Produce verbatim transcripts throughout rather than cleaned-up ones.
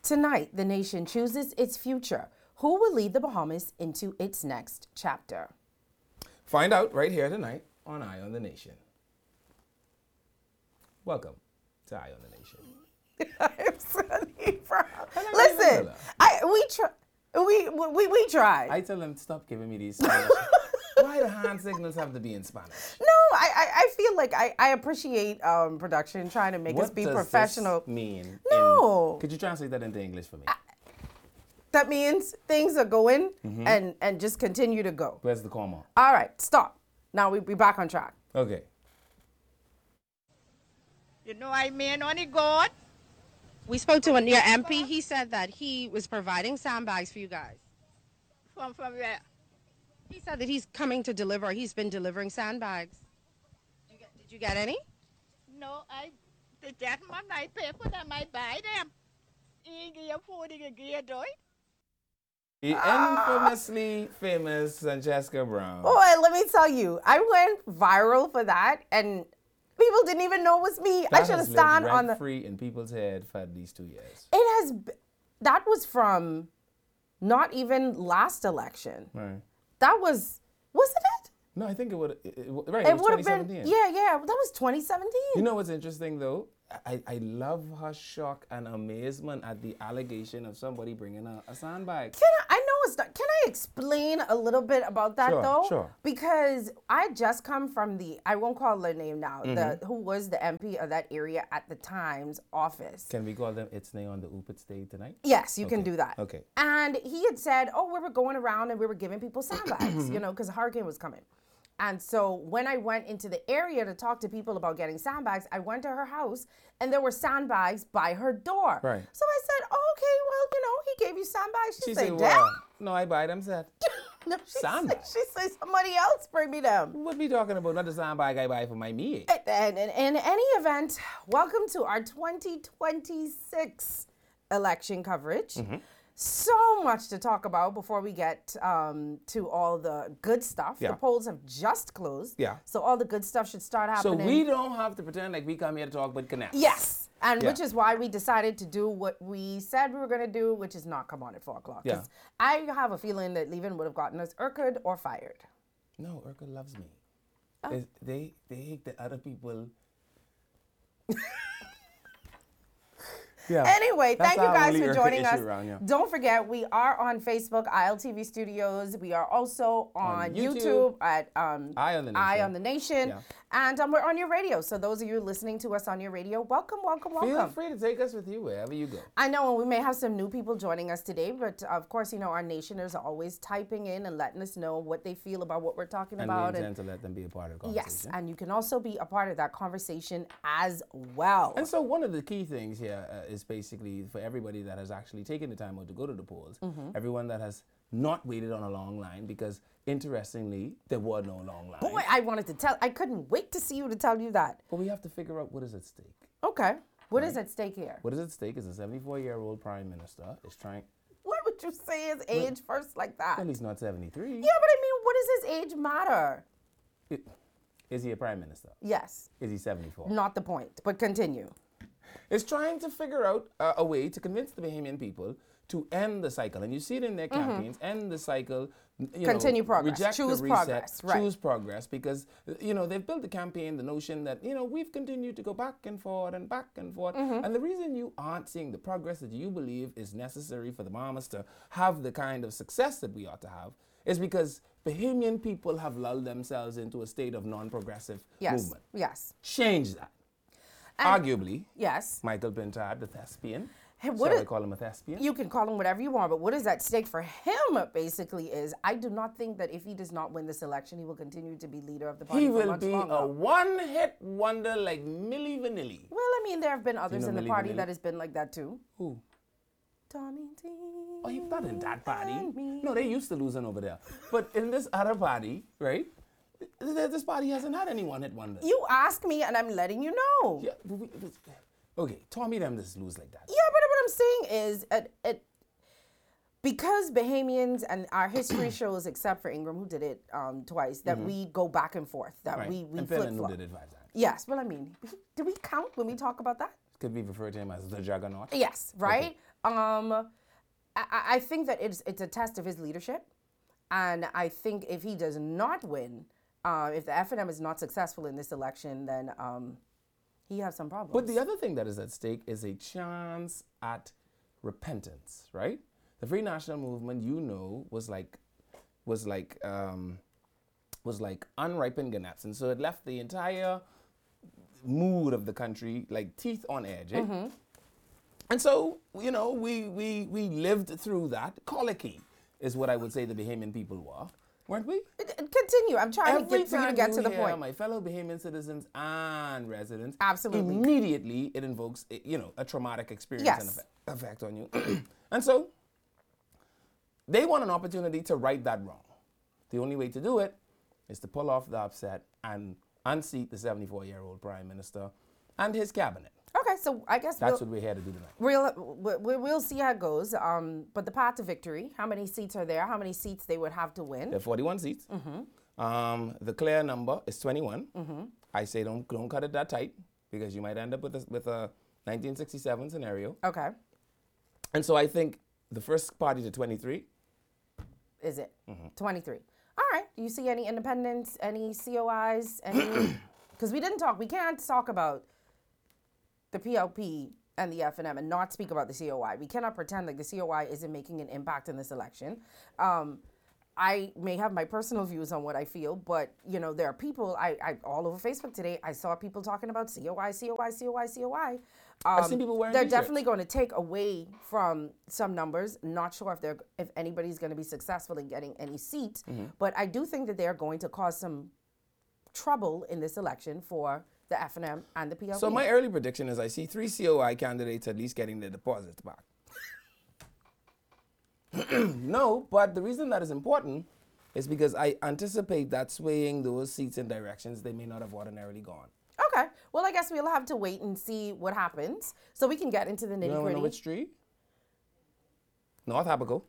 Tonight, the nation chooses its future. Who will lead the Bahamas into its next chapter? Find out right here tonight on Eye on the Nation. Welcome to Eye on the Nation. I'm Sunny Brown. Listen, I we try, we we we try. I tell them stop giving me these Spanish. Why the hand signals have to be in Spanish? No, I I, I feel like I, I appreciate um, production trying to make what us be does professional. This mean? No. In, could you translate that into English for me? I, that means things are going mm-hmm. and and just continue to go. Where's the comma? All right, stop. Now we we back on track. Okay. You know I mean only God. We spoke to a near M P. He said that he was providing sandbags for you guys. From from where? He said that he's coming to deliver. He's been delivering sandbags. Did you get, did you get any? No, I the gentleman I pay for them, I buy them. He give food, he give do it. The infamously famous Francesca Brown. Boy, let me tell you, I went viral for that, and people didn't even know it was me. That I should have has stand lived on the. free in people's head for these two years. It has. b- That was from, not even last election. Right. That was. Wasn't it? No, I think it would. It, it, right. It It was would have twenty been. seventeen. Yeah, yeah. That was twenty seventeen. You know what's interesting though? I, I love her shock and amazement at the allegation of somebody bringing a, a sandbag. Can I, I know it's not, can I explain a little bit about that Sure, though? sure. Because I just come from the, I won't call her name now, Mm-hmm. the who was the M P of that area at the Times office. Can we call them It's Nay on the Oopit Stage tonight? Yes, you can Okay, do that. okay. And he had said, oh, we were going around and we were giving people sandbags, you know, because a hurricane was coming. And so when I went into the area to talk to people about getting sandbags, I went to her house and there were sandbags by her door. Right. So I said, oh, okay, well, you know, he gave you sandbags. She, She said, said, Dad? well, no, I buy them, said. No, she Sandbags? Said, she said, somebody else bring me them. What we talking about? Not the sandbag I buy for my me. And, and, and in any event, welcome to our twenty twenty-six election coverage. Mm-hmm. So much to talk about before we get um, to all the good stuff. Yeah. The polls have just closed. Yeah. So all the good stuff should start So happening. we don't have to pretend like we come here to talk about connect. Yes. And Yeah. which is why we decided to do what we said we were going to do, which is not come on at four o'clock. 'Cause Yeah. I have a feeling that Levin would have gotten us Urquhart or fired. No, Urkel loves me. Oh. It's- They they hate the other people. Yeah. Anyway, That's thank you our guys only for Urkel joining issue us. around here. Don't forget, we are on Facebook, I L T V Studios. We are also on, On YouTube, YouTube, at um, Eye on the Eye Nation. on the Nation. Yeah. And um, we're on your radio. So those of you listening to us on your radio, welcome, welcome, welcome. Feel free to take us with you wherever you go. I know we may have some new people joining us today, but of course, you know, our nationers are always typing in and letting us know what they feel about what we're talking And about. we intend to let them be a part of the yes, conversation. and you can also be a part of that conversation as well. And so one of the key things here uh, is basically for everybody that has actually taken the time out to go to the polls, Mm-hmm. everyone that has not waited on a long line, because interestingly, there were no long lines. Boy, I wanted to tell, I couldn't wait to see you to tell you that. But we have to figure out what is at stake. Okay. What is at stake here? What is at stake is a seventy-four-year-old prime minister is trying, What would you say his age first like that? well, he's not seventy-three. Yeah, but I mean, what does his age matter? It- Is he a prime minister? Yes, Is he seventy-four? not the point, but continue. Is trying to figure out uh, a way to convince the Bahamian people to end the cycle. And you see it in their campaigns, end the cycle, n- you Continue know, progress, reject choose the reset, progress, right. choose progress, because, uh, you know, they've built the campaign, the notion that, you know, we've continued to go back and forward and back and forth. And the reason you aren't seeing the progress that you believe is necessary for the Bahamas to have the kind of success that we ought to have is because Bahamian people have lulled themselves into a state of non-progressive Yes, movement. yes, Change that. And- Arguably, yes. Michael Pintard, the thespian. Hey, what Shall I is- call him a thespian? You can call him whatever you want, but what is at stake for him basically is I do not think that if he does not win this election, he will continue to be leader of the party He for will much be longer. a one-hit wonder like Milli Vanilli. Well, I mean, there have been others know in the Milli party Vanilli? that has been like that too. Who? Tommy D. Oh, he's not in that party. and me. No, they used to losing over there. But in this other party, right? th- th- This party hasn't had any one-hit wonder. You ask me, and I'm letting you know. Yeah, but we, but- okay, Tommy them just lose like that. Yeah, but what I'm saying is, it, it, because Bahamians and our history shows, except for Ingram, who did it um, twice, that we go back and forth, that Right. we, we and flip Finland who flop. did it five times. Yes, well, I mean, do we count when we talk about that? could we refer to him as the juggernaut? Yes, right? Um, I, I think that it's, it's a test of his leadership. And I think if he does not win, uh, if the F N M is not successful in this election, then um, he has some problems. But the other thing that is at stake is a chance at repentance, right? The Free National Movement, you know, was like, was like, um, was like unripened gannettes, and so it left the entire mood of the country like teeth on edge. Eh? Mm-hmm. And so, you know, we we we lived through that. Colicky is what I would say the Bahamian people were, weren't we? Continue. I'm trying Every to get for you to get to the hear point. My fellow Bahamian citizens and residents, Absolutely. immediately it invokes, you know, a traumatic experience Yes. and effect, effect on you. And so they want an opportunity to right that wrong. The only way to do it is to pull off the upset and unseat the seventy-four-year-old prime minister and his cabinet. Okay, so I guess That's we'll, what we're here to do tonight. we'll, we'll, we'll see how it goes. Um, but the path to victory, how many seats are there? How many seats they would have to win? There are forty-one seats. Mm-hmm. Um, the clear number is twenty-one. Mm-hmm. I say don't don't cut it that tight because you might end up with a, with a nineteen sixty-seven scenario. Okay. And so I think the first party to twenty-three. Is it? Mm-hmm. twenty-three. All right. Do you see any independents, any C O Is, any? Because we didn't talk. We can't talk about the P L P and the F N M and not speak about the C O I. We cannot pretend like the C O I isn't making an impact in this election. Um, I may have my personal views on what I feel, but you know there are people. I, I all over Facebook today. I saw people talking about C O I, C O I, C O I, C O I. Um, I've seen people wearing They're t-shirts. definitely going to take away from some numbers. Not sure if they're if anybody's going to be successful in getting any seats, Mm-hmm. but I do think that they're going to cause some trouble in this election for the F N M and the P L P. So my early prediction is I see three C O I candidates at least getting their deposits back. No, but the reason that is important is because I anticipate that swaying those seats in directions they may not have ordinarily gone. Okay. Well, I guess we'll have to wait and see what happens so we can get into the You nitty don't know gritty. which street? North Abaco.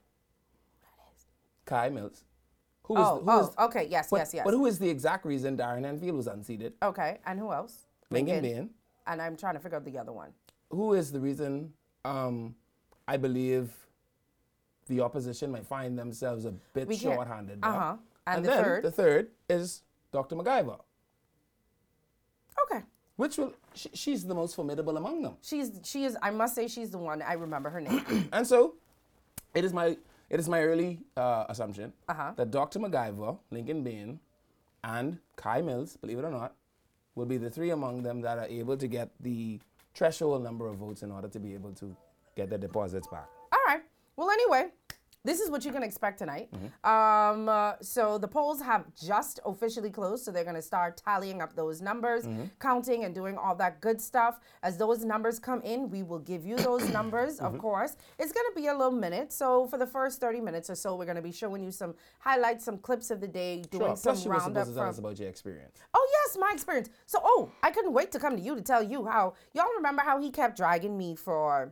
Kai Mills. Who is Oh, the, who oh, is- okay. Yes, but, yes, yes. But who is the exact reason Darren Enfield was unseated? Okay. And who else? Lincoln Bain. And I'm trying to figure out the other one. Who is the reason um, I believe the opposition might find themselves a bit We can't- short-handed there. Uh-huh. And, And, the then third? the third is Doctor MacGyver, Okay. which will she, she's the most formidable among them. She's she is I must say she's the one. I remember her name. And so, it is my it is my early uh, assumption Uh-huh. that Doctor MacGyver, Lincoln Bain, and Kai Mills, believe it or not, will be the three among them that are able to get the threshold number of votes in order to be able to get their deposits back. All right. Well, anyway, this is what you can expect tonight. Mm-hmm. Um, uh, so the polls have just officially closed, so they're going to start tallying up those numbers, Mm-hmm. counting and doing all that good stuff. As those numbers come in, we will give you those numbers, of Mm-hmm. course. It's going to be a little minute. So for the first thirty minutes or so, we're going to be showing you some highlights, some clips of the day, doing Sure. some Plus, you were roundup supposed to tell from. us about your experience. Oh, yes, my experience. So, oh, I couldn't wait to come to you to tell you how. Y'all remember how he kept dragging me for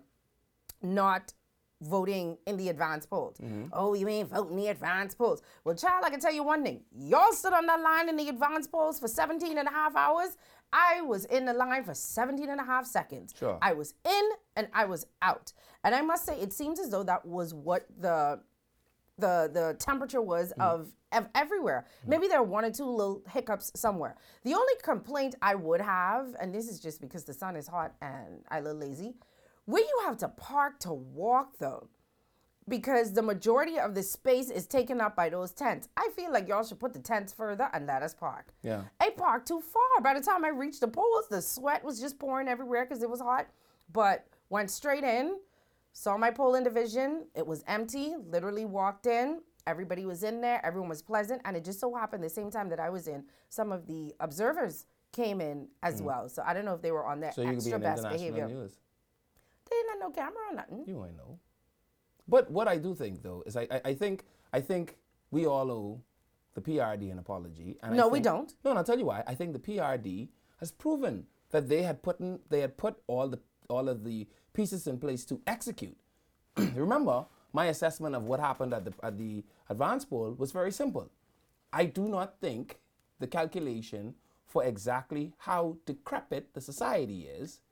not voting in the advance polls. Oh, you ain't voting the advance polls. Well, child, I can tell you one thing. Y'all stood on that line in the advance polls for seventeen and a half hours. I was in the line for seventeen and a half seconds. Sure. I was in and I was out. And I must say, it seems as though that was what the the the temperature was of, of everywhere. Maybe there are one or two little hiccups somewhere. The only complaint I would have, and this is just because the sun is hot and I a little lazy, where you have to park to walk though, because the majority of the space is taken up by those tents. I feel like y'all should put the tents further and let us park. Yeah. I parked too far. By the time I reached the polls, the sweat was just pouring everywhere because it was hot. But went straight in, saw my polling division. It was empty, literally walked in. Everybody was in there. Everyone was pleasant. And it just so happened the same time that I was in, some of the observers came in as well. So I don't know if they were on their So you could be extra in best international behavior. news. They didn't have no camera or nothing. You ain't know. But what I do think though is I, I, I think I think we all owe the P R D an apology. And I No, we think- don't. No, and I'll tell you why. I think the P R D has proven that they had put in, they had put all the all of the pieces in place to execute. Remember, my assessment of what happened at the at the advance poll was very simple. I do not think the calculation for exactly how decrepit the society is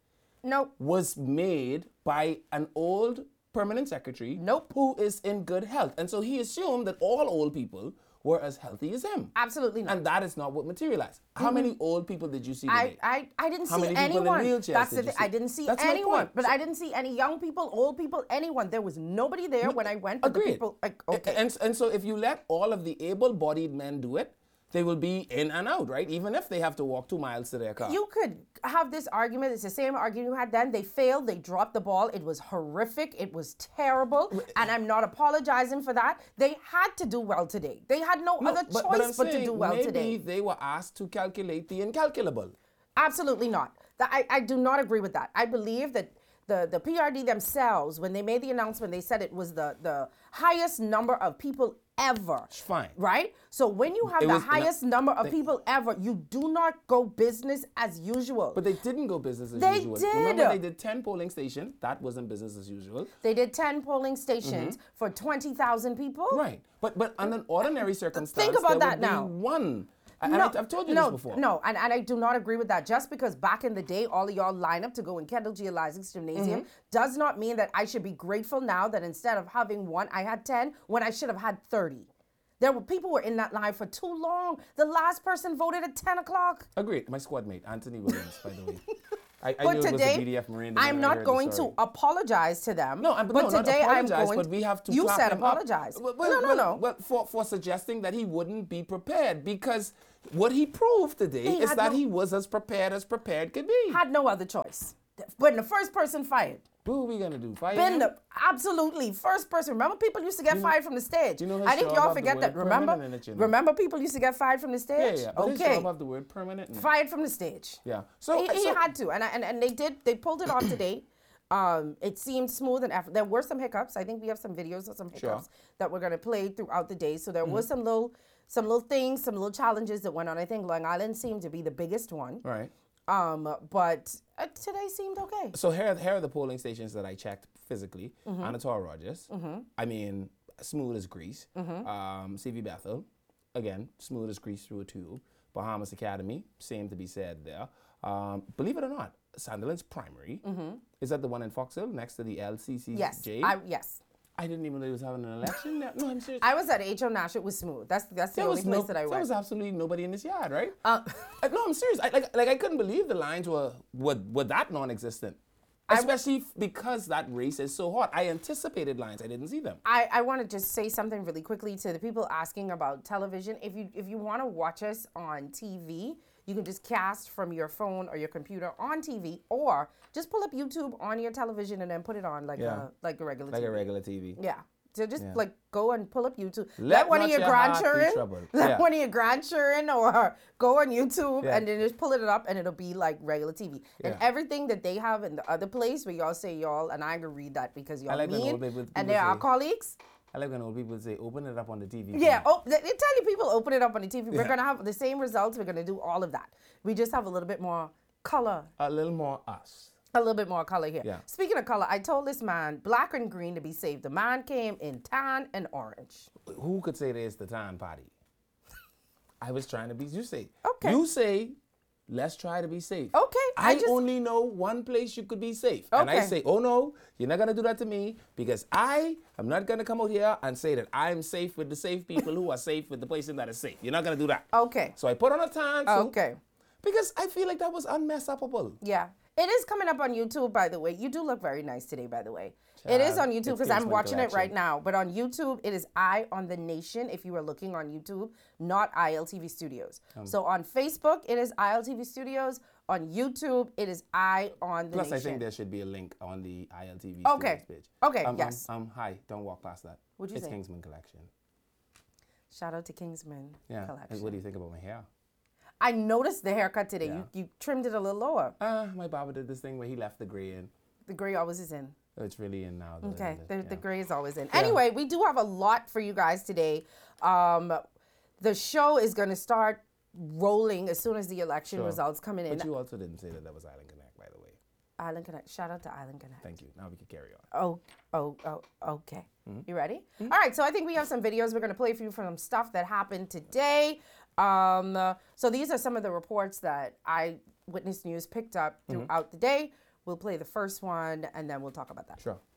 Nope. was made by an old permanent secretary Nope. who is in good health. And so he assumed that all old people were as healthy as him. Absolutely not. And that is not what materialized. How many old people did you see I, today? I, I didn't How see many people in anyone. wheelchairs That's did the you thing. I see? didn't see That's my anyone. point. But So- I didn't see any young people, old people, anyone. There was nobody there when I went. But the Agreed. people, like, okay. And, and so if you let all of the able-bodied men do it, they will be in and out, right? Even if they have to walk two miles to their car. You could have this argument. It's the same argument you had then. They failed. They dropped the ball. It was horrific. It was terrible. And I'm not apologizing for that. They had to do well today. They had no, No, other but, choice but, but, I'm to saying do well maybe today. they were asked to calculate the incalculable. Absolutely not. That- I, I do not agree with that. I believe that the, the P R D themselves, when they made the announcement, they said it was the, the highest number of people ever. Fine. Right? So when you have It the was- highest number of they- people ever, you do not go business as usual. But they didn't go business as They usual. did. Remember, they did ten polling stations. That wasn't business as usual. They did ten polling stations for twenty thousand people. Right. But but under ordinary circumstances, about there that would be now. one. And No, I, I've told you no, this before. No, and, and I do not agree with that. Just because back in the day, all of y'all line up to go in Kendall G. Isaac's gymnasium Mm-hmm. does not mean that I should be grateful now that instead of having one, I had ten when I should have had thirty. There were people were in that line for too long. The last person voted at ten o'clock. Agreed. My squad mate, Anthony Williams, by the way. I, I But knew it was today, a B D F Marine. the I'm minute I not heard the going to story. apologize to them. No, I'm, but no, today not I'm apologize, going. but we have to. You clap said him up. apologize. Well, well, no, no, well, no. well, for for suggesting that he wouldn't be prepared, because what he proved today He is had that no- he was as prepared as prepared could be. Had no other choice. But the first person fired. What are we gonna do? Fire Been him? the absolutely first person. Remember, people used to get fired from the stage. do you know his I think show y'all about the forget word that. Remember, permanent in it, you know? remember, people used to get fired from the Yeah, stage. yeah. But his okay, job have the word permanent. in it. fired from the stage. Yeah. So, he, he so had to, and, I, and and they did. They pulled it off today. Um, it seemed smooth and eff- there were some hiccups. I think we have some videos of some Sure. hiccups that we're gonna play throughout the day. So there was some little, some little things, some little challenges that went on. I think Long Island seemed to be the biggest one. right. Um, but uh, today seemed okay. So here, here are the polling stations that I checked physically. Mm-hmm. Anatole Rogers. I mean, smooth as grease. Mm-hmm. Um, C V Bethel, again, smooth as grease through a tube. Bahamas Academy, same to be said there. Um, believe it or not, Sunderland's primary is that the one in Fox Hill next to the L C C J. Yes, I yes. I didn't even know he was having an election there. No, I'm serious. I was at H O Nash. It was smooth. That's that's the There only was place no, that I there went. was absolutely nobody in this yard, right? Uh, Uh, no, I'm serious. I, like, like I couldn't believe the lines were were, were that non-existent, especially f- because that race is so hot. I anticipated lines, I didn't see them. I, I want to just say something really quickly to the people asking about television. If you if you want to watch us on T V, you can just cast from your phone or your computer on T V, or just pull up YouTube on your television and then put it on like Yeah. a like a regular Like T V. a regular T V. Yeah. So just Yeah. like go and pull up YouTube. Let Let, one not of your your heart be grandchildren, troubled. let Yeah. one of your grandchildren, or go on YouTube Yeah. and then just pull it up, and it'll be like regular T V. And Yeah. everything that they have in the other place where y'all say y'all, and I can read that because y'all like when mean, old people- and people they're our say- colleagues. I like when old people say, open it up on the T V. for Yeah, me." oh, they, they tell you people open it up on the T V. We're Yeah. gonna have the same results. We're gonna do all of that. We just have a little bit more color, A little more us. a little bit more color here. Yeah. Speaking of color, I told this man black and green to be safe. The man came in tan and orange. Who could say there's the time party? I was trying to be, you say. Okay. You say, let's try to be safe. Okay, I I, just- only know one place you could be safe. And I Okay. say, oh no, you're not going to do that to me because I am not going to come out here and say that I'm safe with the safe people who are safe with the person that is safe. You're not going to do that. Okay. So I put on a tan suit Okay. because I feel like that was unmessupable. Yeah. It is coming up on YouTube, by the way. You do look very nice today, by the way. It is Child, on YouTube it's because I'm Kingsman watching it right Collection. now. But on YouTube, it is Eye on the Nation if you are looking on YouTube, not I L T V Studios. Um, so on Facebook, it is I L T V Studios. On YouTube, it is Eye on the Plus, Nation. I think there should be a link on the I L T V Okay. Studios page. Okay, Um, um, yes. Um, hi, don't walk past that. What'd you it's say? Kingsman Collection. Shout out to Kingsman Yeah. Collection. What do you think about my hair? I noticed the haircut today. Yeah. You, you trimmed it a little lower. Uh, my barber did this thing where he left the gray in. The gray always is in. It's really in now. the- Okay, the- the, the yeah. gray is always in. Anyway, we do have a lot for you guys today. Um, the show is going to start rolling as soon as the election Sure. results coming in. But you also didn't say that that was Island Connect, by the way. Island Connect. Shout out to Island Connect. Thank you. Now we can carry on. Oh, oh, oh, okay. Mm-hmm. You ready? All right, so I think we have some videos we're going to play for you from some stuff that happened today. Um, uh, so these are some of the reports that Eyewitness News picked up Mm-hmm. throughout the day. We'll play the first one, and then we'll talk about that. Sure.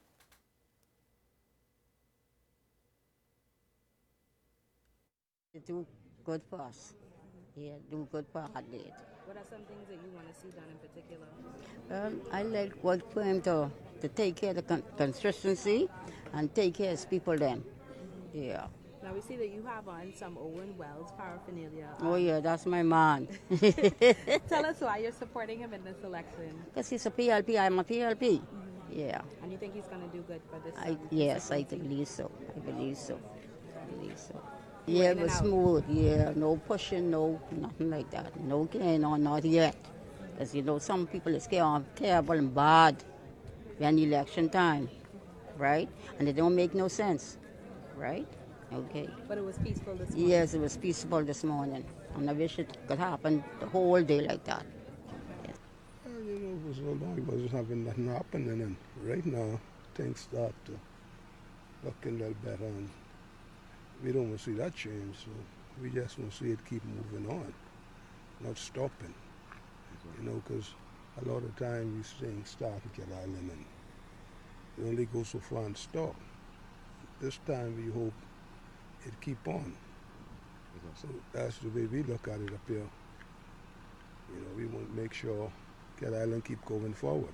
They do good for us. Yeah, do good for our date. What are some things that you want to see done in particular? Um, I like good for him to, to take care of the con- consistency and take care of his people then. Yeah. Now we see that you have on some Owen Wells paraphernalia. Oh yeah, that's my man. Tell us why you're supporting him in this election. Because he's a P L P, I'm a P L P. Yeah. And you think he's going to do good for this? I, um, yes, I constituency? believe so. I believe so. I believe so. You Yeah, in it and was out. smooth. Yeah, no pushing, no nothing like that. No getting on, not yet. Because you know, some people is care- terrible and bad when election time, right? And it don't make no sense, right? Okay. But it was peaceful this morning. Yes, it was peaceful this morning, and I wish it could happen the whole day like that. Uh, you know, for so long it wasn't having nothing happening, and right now things start to look a little better, and we don't want to see that change, so we just want to see it keep moving on, not stopping. You know, because a lot of times these things start at Cat Island and it only goes so far and stop. This time we hope it keep on. So that's the way we look at it up here. You know, we want to make sure Cat Island keep going forward.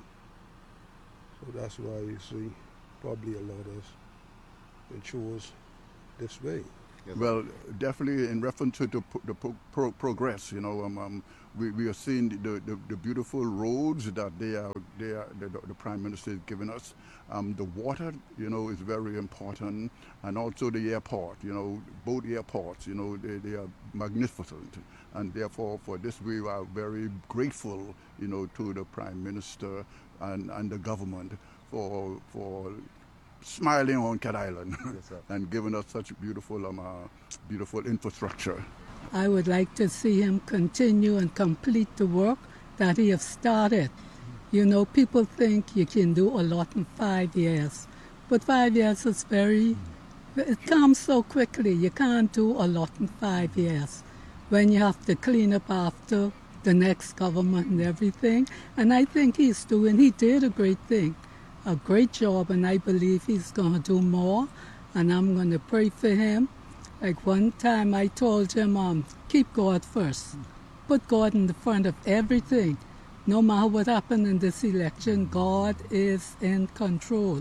So that's why you see probably a lot of and chose this way. Well, definitely in reference to the, pro- the pro- pro- progress, you know, um, um, we, we are seeing the, the, the beautiful roads that they are, they are the, the Prime Minister is giving us. Um, the water, you know, is very important, and also the airport, you know, both airports, you know, they, they are magnificent, and therefore for this we are very grateful, you know, to the Prime Minister and, and the government for for. smiling on Cat Island and giving us such beautiful, um, uh, beautiful infrastructure. I would like to see him continue and complete the work that he has started. You know, people think you can do a lot in five years, but five years is very, it comes so quickly. You can't do a lot in five years when you have to clean up after the next government and everything. And I think he's doing, he did a great thing. A great job, and I believe he's going to do more, and I'm going to pray for him. Like one time I told him, um, keep God first. Put God in the front of everything. No matter what happened in this election, God is in control.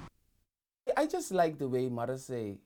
I just like the way Mother say,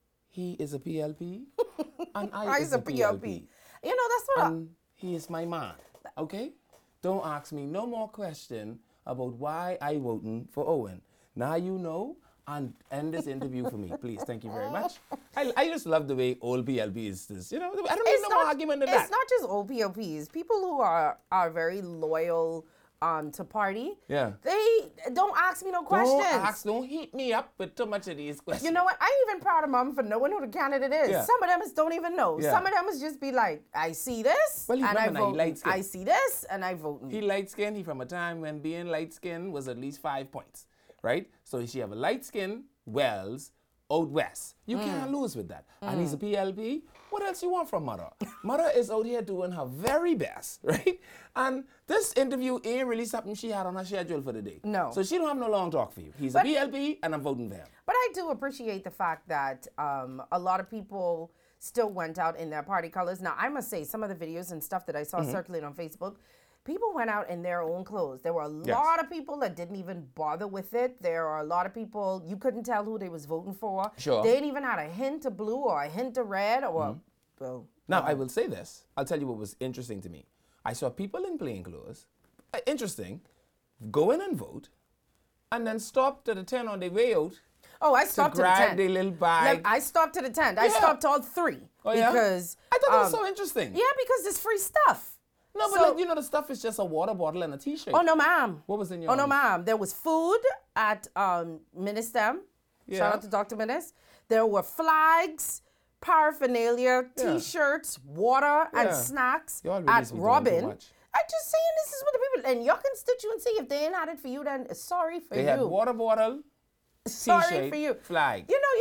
he is a P L P and I I is is a a P L P. P L P. You know, that's what I, And he is my man, okay? Don't ask me no more question about why I voting for Owen. Now you know, and end this interview for me, please. Thank you very much. I, I just love the way old P L P is this. You know, I don't need no more argument than that. It's not just old P L Ps. People who are are very loyal um, to party. Yeah. They don't ask me no questions. Don't ask, don't heat me up with too much of these questions. You know what? I even proud of Mom for knowing who the candidate is. Yeah. Some of them is don't even know. Yeah. Some of them is just be like, I see this, Well, he and I remember now, he vote. light skin. I see this, and I vote. He light skin. He from a time when being light skin was at least five points, right? So she have a light skin, Wells, out west. You can't lose with that. And he's a P L P. What else you want from Mother? Mother is out here doing her very best, right? And this interview ain't really something she had on her schedule for the day. No. So she don't have no long talk for you. He's But- a P L P, and I'm voting for him. But I do appreciate the fact that um, a lot of people still went out in their party colors. Now, I must say, some of the videos and stuff that I saw Mm-hmm. circulate on Facebook, people went out in their own clothes. There were a Yes. lot of people that didn't even bother with it. There are a lot of people, you couldn't tell who they was voting for. Sure. They ain't even had a hint of blue or a hint of red or, well, Now, I will say this. I'll tell you what was interesting to me. I saw people in plain clothes, uh, interesting, go in and vote, and then stop to the tent on their way out oh, I to stopped to the grab tent. their little Let- bag. I stopped to the tent. I Yeah. stopped all three. Oh, yeah? Because I thought that was um, so interesting. Yeah, because it's free stuff. No, but So- like, you know, the stuff is just a water bottle and a t-shirt. Oh, no, ma'am. What was in your Oh, no, arms? ma'am. There was food at um, Ministem. Yeah. Shout out to Doctor Minis. There were flags, paraphernalia, Yeah. T-shirts, water, and Yeah. snacks Y'all really at be doing too Robin. much. I'm just saying this is what the people, and your constituency, if they ain't had it for you, then sorry for They you. had water bottle, sorry t-shirt, for you. flag. You know,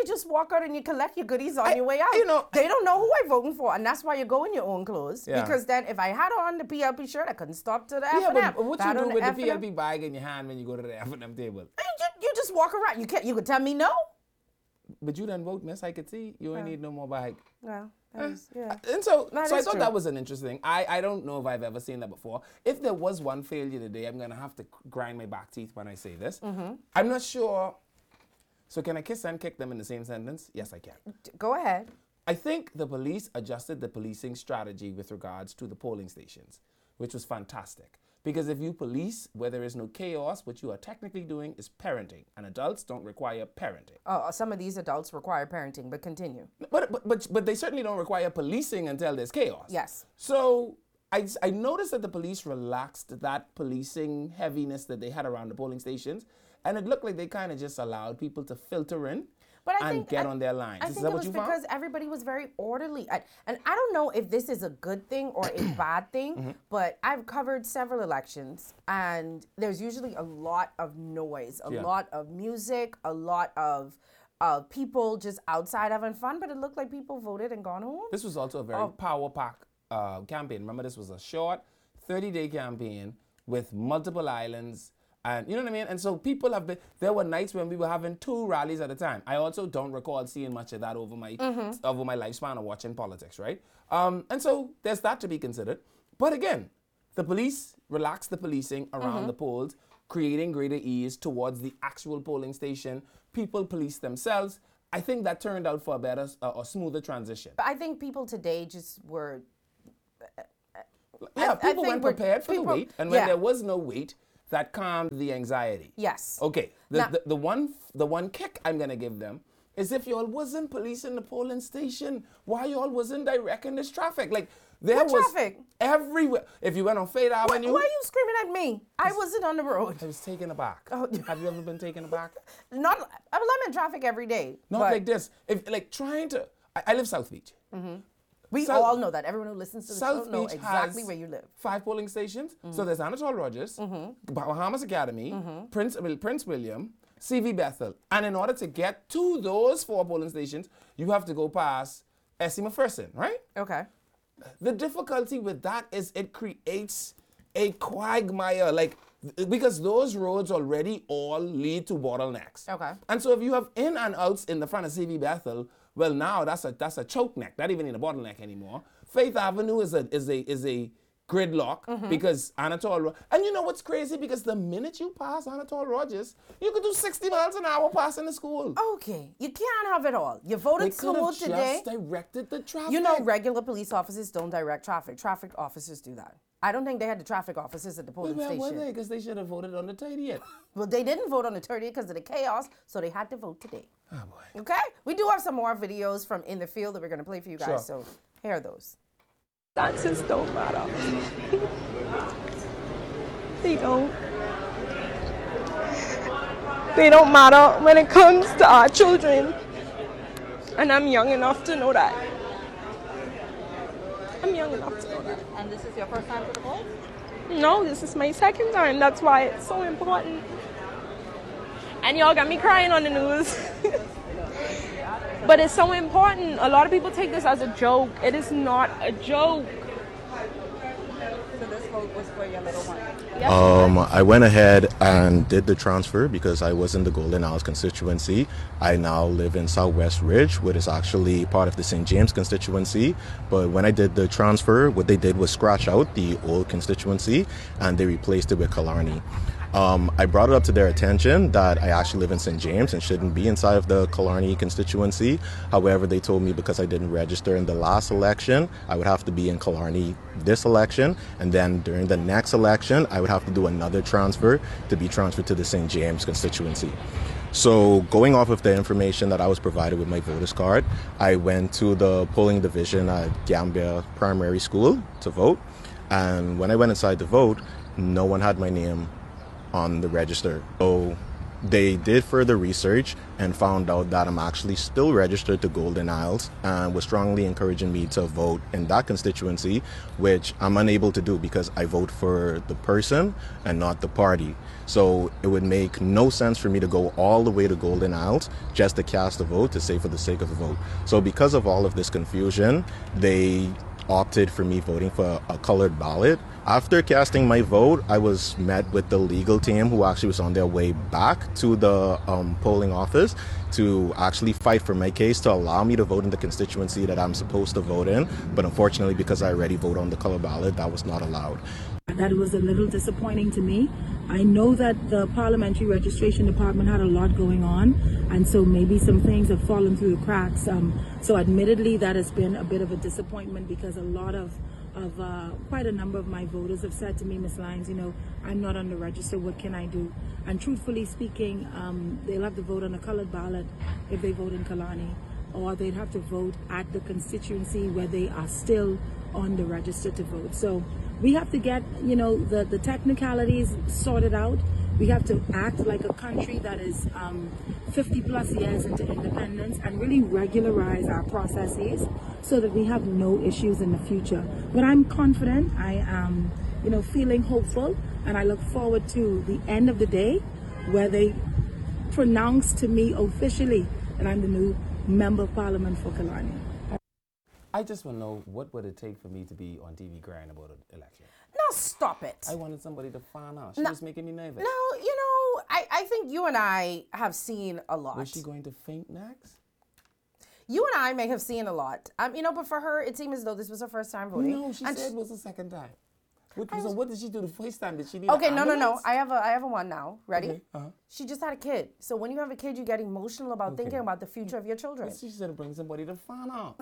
you just walk out and you collect your goodies on I- your way out. you know- they don't know who I'm voting for, and that's why you go in your own clothes. Yeah. Because then, if I had on the P L P shirt, I couldn't stop to the F Yeah, and but, M. but what If I you had do on with the F and P L M, P bag in your hand when you go to the F and M table? You, ju- you just walk around. You can't. You could tell me no. But you done vote, miss. I could see you ain't need no more bag. Well, that is, yeah. And so, That so I is thought true. that was an interesting. I, I don't know if I've ever seen that before. If there was one failure today, I'm gonna have to grind my back teeth when I say this. Mm-hmm. I'm not sure. So can I kiss and kick them in the same sentence? Yes, I can. Go ahead. I think the police adjusted the policing strategy with regards to the polling stations, which was fantastic. Because if you police where there is no chaos, what you are technically doing is parenting, and adults don't require parenting. Oh, some of these adults require parenting, but continue. But but but, but they certainly don't require policing until there's chaos. Yes. So I, I noticed that the police relaxed that policing heaviness that they had around the polling stations, and it looked like they kind of just allowed people to filter in But I and think, get I, on their lines. I Is think that it what was you because found? everybody was very orderly. I, and I don't know if this is a good thing or a bad thing, Mm-hmm. but I've covered several elections, and there's usually a lot of noise, a Yeah. lot of music, a lot of uh, people just outside having fun, but it looked like people voted and gone home. This was also a very Oh. power pack uh, campaign. Remember, this was a short thirty-day campaign with multiple islands. And you know what I mean? And so people have been, there were nights when we were having two rallies at a time. I also don't recall seeing much of that over my over my lifespan of watching politics, right? Um, and so there's that to be considered. But again, the police relaxed the policing around the polls, creating greater ease towards the actual polling station. People police themselves. I think that turned out for a better uh, or smoother transition. But I think people today just were. Yeah, I people think went we're- prepared for people- the wait. And when yeah. there was no wait, that calmed the anxiety. Yes. Okay. The, Now- the, the one the one kick I'm gonna give them is if y'all wasn't policing the polling station, why y'all wasn't directing this traffic? Like there What was traffic? everywhere. If you went on Fayette Why, Avenue, why are you screaming at me? I wasn't on the road. I was taken aback. Oh. Have you ever been taken aback? Not. I'm in traffic every day. Not but like this. If like trying to, I, I live South Beach. we South- all know that. Everyone who listens to the South show know Beach exactly has where you live. five polling stations. So there's Anatole Rogers, Bahamas Academy, Prince Will- Prince William, C V Bethel. And in order to get to those four polling stations, you have to go past Essie McPherson, right? Okay. The difficulty with that is it creates a quagmire, like th- because those roads already all lead to bottlenecks. Okay. And so if you have in and outs in the front of C V Bethel, well now that's a that's a choke neck, not even in a bottleneck anymore. Faith Avenue is a is a is a gridlock because Anatole Ro- and you know what's crazy? Because the minute you pass Anatole Rogers, you could do sixty miles an hour passing the school. Okay. You can't have it all. You They voted could have school today. just directed the traffic. You know, regular police officers don't direct traffic. Traffic officers do that. I don't think they had the traffic officers at the polling Where were station. they? Because they should have voted on the thirtieth. Well, they didn't vote on the thirtieth because of the chaos, so they had to vote today. Oh boy. Okay? We do have some more videos from in the field that we're going to play for you guys, Sure. so here are those. Dances don't matter. They don't. They don't matter when it comes to our children. And I'm young enough to know that. I'm young enough to know that. And this is your first time to the polls? No, this is my second time. That's why it's so important. And y'all got me crying on the news. But it's so important. A lot of people take this as a joke. It is not a joke. So this vote was for your little one. Um, I went ahead and did the transfer because I was in the Golden Isles constituency. I now live in Southwest Ridge, which is actually part of the Saint James constituency. But when I did the transfer, what they did was scratch out the old constituency and they replaced it with Killarney. Um, I brought it up to their attention that I actually live in Saint James and shouldn't be inside of the Killarney constituency. However, they told me because I didn't register in the last election, I would have to be in Killarney this election. And then during the next election, I would have to do another transfer to be transferred to the Saint James constituency. So going off of the information that I was provided with my voter's card, I went to the polling division at Gambia Primary School to vote. And when I went inside to vote, no one had my name on the register. So they did further research and found out that I'm actually still registered to Golden Isles and was strongly encouraging me to vote in that constituency, which I'm unable to do because I vote for the person and not the party. So it would make no sense for me to go all the way to Golden Isles just to cast a vote, to say for the sake of the vote. So because of all of this confusion, they opted for me voting for a colored ballot. After casting my vote, I was met with the legal team who actually was on their way back to the um, polling office to actually fight for my case to allow me to vote in the constituency that I'm supposed to vote in. But unfortunately, because I already vote on the colored ballot, that was not allowed. That was a little disappointing to me. I know that the Parliamentary Registration Department had a lot going on, and so maybe some things have fallen through the cracks. Um, so admittedly, that has been a bit of a disappointment because a lot of of uh, quite a number of my voters have said to me, Miz Lyons, you know, I'm not on the register, what can I do? And truthfully speaking, um, they'll have to vote on a colored ballot if they vote in Kalani, or they'd have to vote at the constituency where they are still on the register to vote. So we have to get, you know, the, the technicalities sorted out. We have to act like a country that is um, fifty plus years into independence and really regularize our processes so that we have no issues in the future. But I'm confident, I am, you know, feeling hopeful, and I look forward to the end of the day where they pronounce to me officially that I'm the new Member of Parliament for Kalani. I just want to know, what would it take for me to be on T V crying about an election? No, stop it. I wanted somebody to find out. She No. was making me nervous. No, you know, I, I think you and I have seen a lot. Was she going to faint next? You and I may have seen a lot. Um, you know, but for her, it seemed as though this was her first time voting. No, she and said it was the second time. What, so was- what did she do the first time? Did she need Okay, an no, no, no. ambulance? I have a, I have a one now. Ready? Okay, uh-huh. She just had a kid. So when you have a kid, you get emotional about Okay. thinking about the future of your children. Well, she should bring somebody to find out.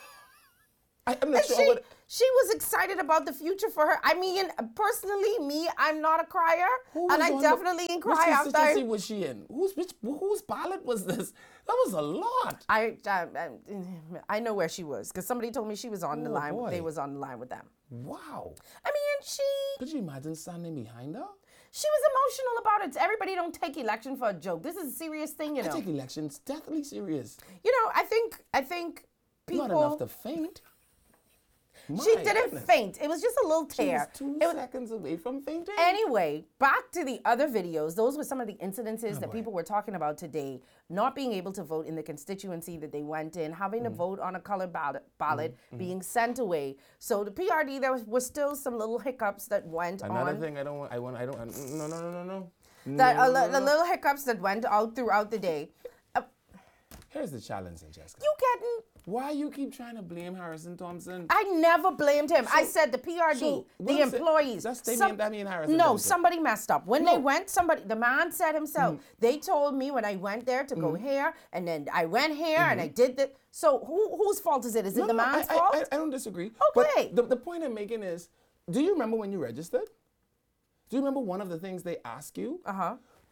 I, I'm not And sure she, what... she was excited about the future for her. I mean, personally, me, I'm not a crier, Who and was I on definitely the, didn't cry which after. constituency I, was she in? Whose which whose ballot was this? That was a lot. I, I, I, I know where she was because somebody told me she was on the Oh, line. boy. They was on the line with them. Wow. I mean, she Could you imagine standing behind her? she was emotional about it. Everybody don't take election for a joke. This is a serious thing, you I know. take elections deathly serious. You know, I think I think people. Not enough to faint. She My didn't goodness. faint. It was just a little She was tear. two It was- seconds away from fainting. Anyway, back to the other videos. Those were some of the incidences Oh, that boy. people were talking about today. Not being able to vote in the constituency that they went in, having Mm-hmm. to vote on a colored ballot, ballot being sent away. So the P R D, there was, was still some little hiccups that went Another on. thing I don't want, I want, I don't, no, no, no, no, no. That No, uh, no, the no, the no. little hiccups that went out throughout the day. Uh, Here's the challenge, Jessica. you getting? Why you keep trying to blame Harrison Thompson? I never blamed him. I So- said the P R D, so the what is it? employees. That's Damien- some- Damien Harrison No, Thompson. somebody messed up. When No. they went, somebody, the man said himself, Mm. they told me when I went there to go Mm-hmm. here, and then I went here and I did that. So who whose fault is it? Is it No, the no, man's I, fault? I, I, I don't disagree. Okay. But the, the point I'm making is, do you remember when you registered? Do you remember one of the things they ask you? Uh-huh.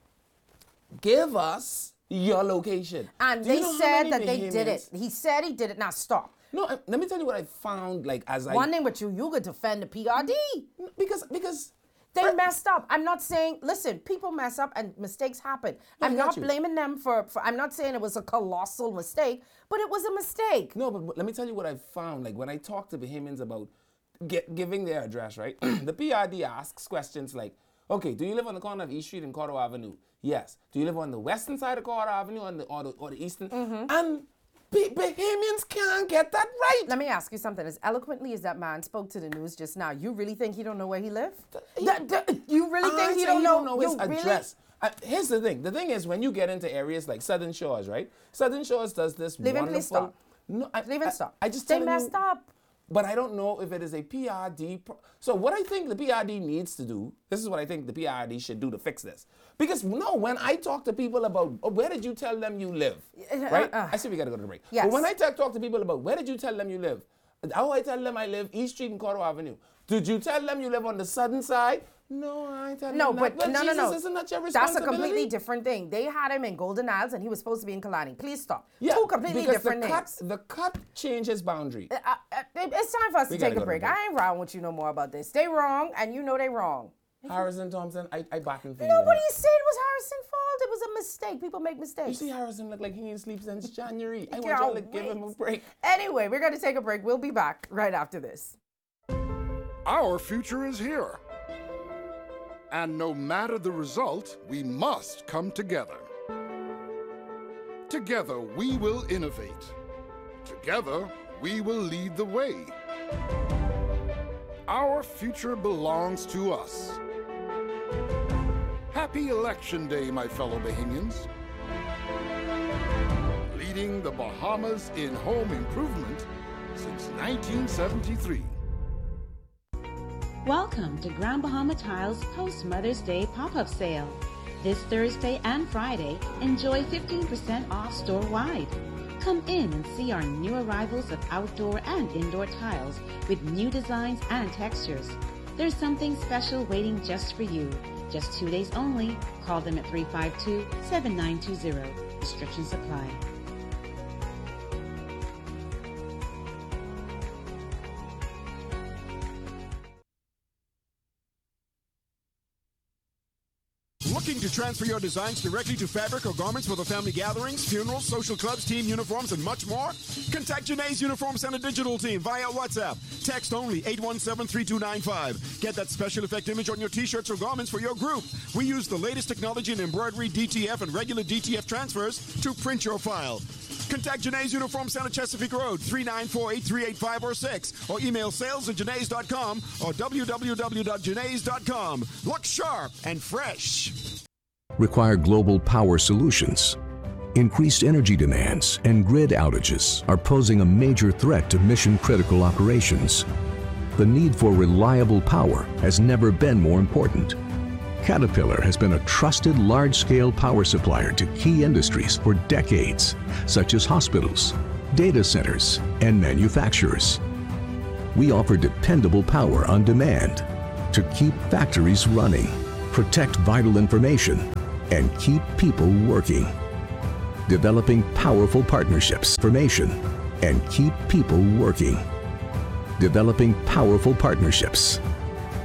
Give us your location. And Do you they know how said many that they did it. Bahamians- He said he did it. Now stop. No, I- let me tell you what I found. Like as I One thing with you, you could defend the P R D. because because They messed up. I'm not saying, listen, people mess up and mistakes happen. No, I I'm got not you. blaming them for, for, I'm not saying it was a colossal mistake, but it was a mistake. No, but, but let me tell you what I found. Like when I talk to Bahamians about get, giving their address, right? The P R D asks questions like, okay, do you live on the corner of East Street and Cordova Avenue? Yes. Do you live on the western side of Cordova Avenue or the, or the, or the eastern? Mm-hmm. And Bah- Bahamians can't get that right. Let me ask you something. As eloquently as that man spoke to the news just now, you really think he don't know where he lives? He- you really I think he say don't know, know his you really- address? Uh, here's the thing. The thing is, when you get into areas like Southern Shores, right? Southern Shores does this Leave and wonderful. please stop. No, I, Leave and I- stop. I just They telling messed you, up. But I don't know if it is a P R D. Pro- so what I think the P R D needs to do, this is what I think the P R D should do to fix this. Because no, when I talk to people about, oh, where did you tell them you live? Right? uh, I see we got to go to the break. yes. But when I talk, talk to people about, where did you tell them you live? How I tell them I live East Street and Cordova Avenue. Did you tell them you live on the southern side? No, I ain't telling No, them but that. Well, no, no, Jesus, no. isn't that your That's a responsibility? completely different thing. They had him in Golden Isles and he was supposed to be in Kalani. Please stop. Yeah, Two completely because different the things. cut, the cut changes boundary. Uh, uh, it- it's time for us We to gotta take go a to break. break. I ain't wrong with you no more about this. They wrong and you know they wrong. Harrison Thompson, I, I batting for you. Nobody said it was Harrison's fault. It was a mistake. People make mistakes. You see Harrison look like he ain't sleep since January. I want Can't y'all to give him a wait. break. Anyway, we're going to take a break. We'll be back right after this. Our future is here. And no matter the result, we must come together. Together, we will innovate. Together, we will lead the way. Our future belongs to us. Happy Election Day, my fellow Bahamians. Leading the Bahamas in home improvement since nineteen seventy-three. Welcome to Grand Bahama Tiles post Mother's Day pop-up sale. This Thursday and Friday, enjoy fifteen percent off store-wide. Come in and see our new arrivals of outdoor and indoor tiles with new designs and textures. There's something special waiting just for you. Just two days only. Call them at three five two, seven nine two zero. Restrictions apply. Looking to transfer your designs directly to fabric or garments for the family gatherings, funerals, social clubs, team uniforms, and much more? Contact Janae's Uniform Center digital team via WhatsApp. Text only eight one seven, three two nine five. Get that special effect image on your t-shirts or garments for your group. We use the latest technology in embroidery, D T F, and regular D T F transfers to print your file. Contact Janae's Uniform Center, Chesapeake Road, three nine four, eight three eight five or six, or email sales at janaes dot com or w w w dot janaes dot com. Look sharp and fresh. Require global power solutions. Increased energy demands and grid outages are posing a major threat to mission-critical operations. The need for reliable power has never been more important. Caterpillar has been a trusted large-scale power supplier to key industries for decades, such as hospitals, data centers, and manufacturers. We offer dependable power on demand to keep factories running, protect vital information, and keep people working. Developing powerful partnerships, formation, and keep people working. Developing powerful partnerships